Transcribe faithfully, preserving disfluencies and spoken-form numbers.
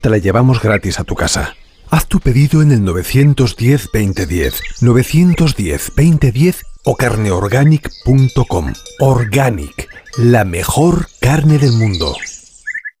te la llevamos gratis a tu casa. Haz tu pedido en el nueve uno cero, veinte diez, nueve uno cero, veinte diez o carne organic punto com. Organic, la mejor carne del mundo.